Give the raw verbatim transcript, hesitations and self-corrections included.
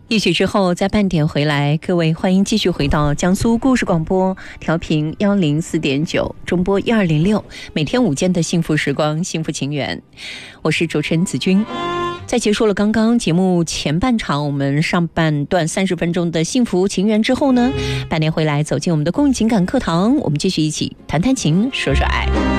一曲之后，在半点回来，各位欢迎继续回到江苏故事广播，调频幺零四点九，中波一二零六，每天午间的幸福时光，幸福情缘，我是主持人子君。在结束了刚刚节目前半场，我们上半段三十分钟的幸福情缘之后呢，半点回来走进我们的公益情感课堂，我们继续一起谈谈情，说说爱。